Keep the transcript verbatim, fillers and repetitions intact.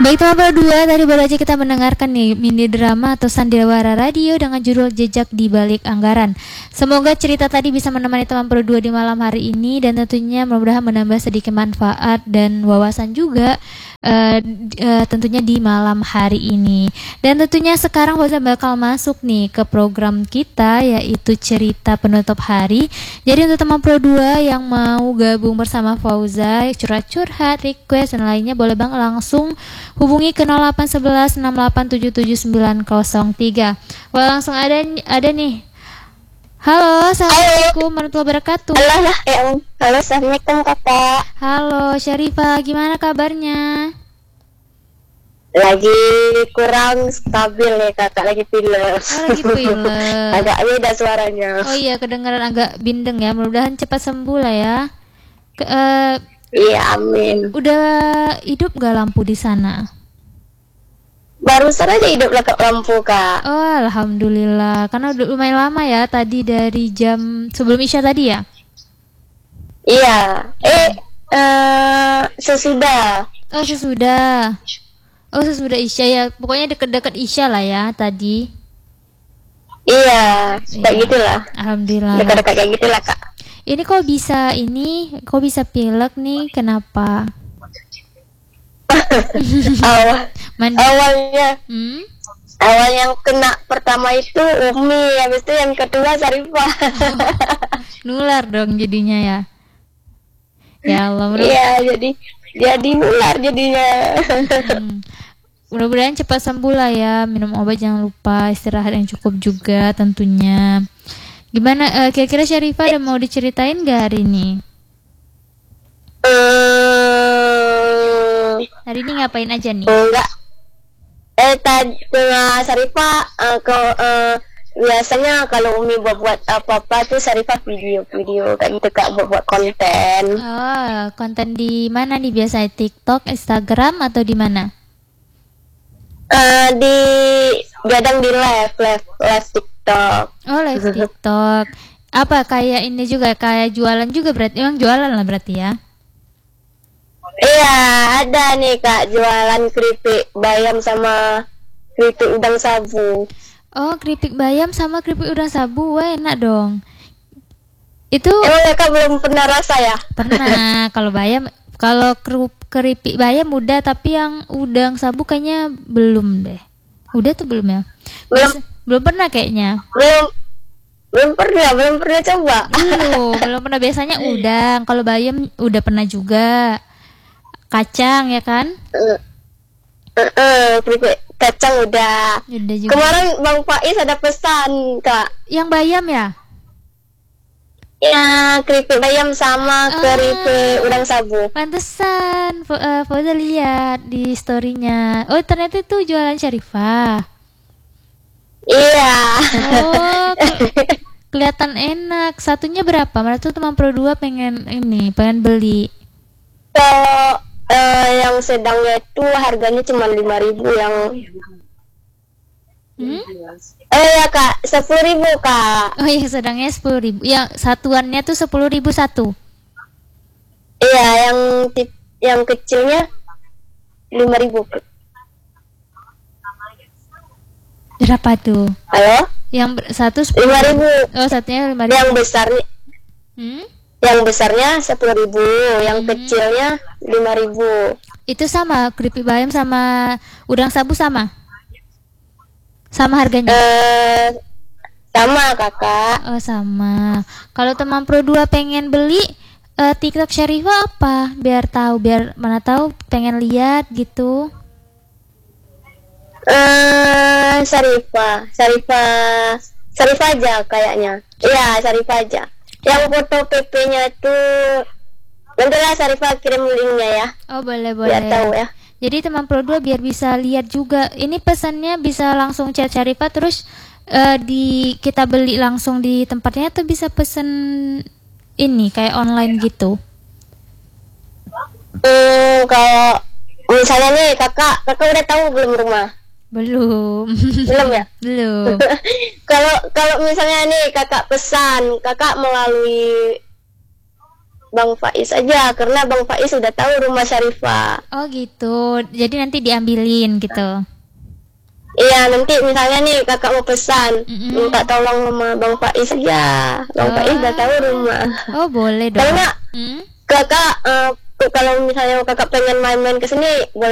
Baik teman dua, tadi baru aja kita mendengarkan nih mini drama atau sandiwara radio dengan judul Jejak di Balik Anggaran. Semoga cerita tadi bisa menemani teman dua di malam hari ini dan tentunya mudah-mudahan menambah sedikit manfaat dan wawasan juga uh, uh, tentunya di malam hari ini. Dan tentunya sekarang Fauza bakal masuk nih ke program kita yaitu cerita penutup hari. Jadi untuk teman dua yang mau gabung bersama Fauza, curhat-curhat, request dan lainnya boleh bang langsung hubungi ke nol delapan satu satu enam delapan tujuh tujuh sembilan nol nol tiga. Wah, langsung ada ada nih. Halo, assalamualaikum warahmatullahi wabarakatuh. Halo, ya, halo, assalamualaikum kakak. Halo, Syarifah, gimana kabarnya? Lagi kurang stabil ya kakak, lagi pilek. Oh, lagi pilek. Agak beda suaranya. Oh iya, kedengaran agak bindeng ya. Mudah-mudahan cepat sembuh lah ya. Ke, uh, Iya, amin. Udah hidup gak lampu di sana? Barusan aja hidup lampu kak. Oh, alhamdulillah. Karena udah lumayan lama ya. Tadi dari jam sebelum Isya tadi ya? Iya. Eh, uh, sesudah. Oh, sesudah. Oh, sesudah Isya ya. Pokoknya deket-deket Isya lah ya tadi. Iya, kayak iya. gitulah. Alhamdulillah. Dekat-dekat kayak gitulah kak. Ini kok bisa ini, kok bisa pilek nih? Kenapa? Awal, Mandi. awalnya, Hmm? awal yang kena pertama itu Umi, habis itu yang kedua Sarifah. Nular dong jadinya ya. Ya Allah. Mudah- Iya, jadi jadi nular jadinya. hmm. Mudah-mudahan cepat sembuh lah ya. Minum obat jangan lupa, istirahat yang cukup juga tentunya. Gimana uh, kira-kira Syarifah ada mau diceritain gak hari ini? Hmm, Hari ini ngapain aja nih? enggak. Eh tadi dengan Sarifah uh, ke uh, biasanya kalau Umi buat buat apa-apa tuh Sarifah video-video kayak gitu kak, buat buat konten. Oh, konten di mana nih biasanya? TikTok, Instagram atau di mana? Uh, di gadang di live live live TikTok. Oh, live TikTok. Apa kayak ini juga kayak jualan juga berarti? Emang jualan lah berarti ya? Iya, ada nih kak jualan keripik bayam sama keripik udang sabu. Oh, keripik bayam sama keripik udang sabu, wah enak dong. Itu Emang kakak belum pernah rasa ya? pernah. Kalau bayam, kalau kerup keripik bayam udah, tapi yang udang sabu kayaknya belum deh. Udah tuh belum ya? Belum. Biasa- belum pernah kayaknya. Belum belum pernah, belum pernah coba. Belum, belum pernah. Biasanya udang. Kalau bayam udah pernah juga. Kacang ya kan? Eh, eh, eh, keripik kacang udah. Udah juga. Kemarin Bang Faiz ada pesan kak. Yang bayam ya? Ya keripik bayam sama Ah. keripik udang sabu. Pantesan, Fo- eh, Fauza lihat di storynya. Oh, ternyata itu jualan Syarifah. Iya. Oh, ke- kelihatan enak. Satunya berapa? Mana tuh teman Pro dua pengen ini, pengen beli. Kalau eh, yang sedangnya itu harganya cuma lima ribu, yang Hmm? eh ya kak sepuluh ribu kak. Oh iya, sedangnya sepuluh ribu. Yang satuannya tuh sepuluh ribu satu. Iya, yang tip, yang kecilnya lima ribu. Berapa tuh? Halo? Yang ber- satu sepuluh Lima ribu. Oh, satunya lima ribu. Yang besarnya Hmm? yang besarnya sepuluh ribu, yang Hmm. kecilnya lima ribu. Itu sama keripik bayam sama udang sabu sama? Sama harganya? Eh, sama kakak. Oh, sama. Kalau teman Pro dua pengen beli eh, TikTok Syarifah apa? Biar tahu, biar mana tahu pengen lihat gitu. Eh, Sarifah, Sarifah, Sarifah aja kayaknya. Iya, Sarifah aja. Yang foto P P-nya itu nantilah Sarifah kirim linknya ya, Oh, boleh biar tahu boleh. ya. Jadi teman Pro dua biar bisa lihat juga. Ini pesannya bisa langsung chat Syarifah terus eh, di kita beli langsung di tempatnya atau bisa pesen ini kayak online gitu. Hmm, kalau misalnya nih kakak, kakak udah tahu belum rumah? Belum. Belum ya? Belum. Kalau kalau misalnya nih kakak pesan, kakak melalui Bang Faiz aja, karena Bang Faiz sudah tahu rumah Syarifah. Oh gitu. Jadi nanti diambilin gitu. Iya, nanti misalnya nih kakak mau pesan, Mm-mm. minta tolong sama Bang Faiz aja. Bang Oh. Faiz udah tahu rumah. Oh boleh dong. Karena Mm. kakak, eh, kalau misalnya kakak pengen main-main ke sini, boleh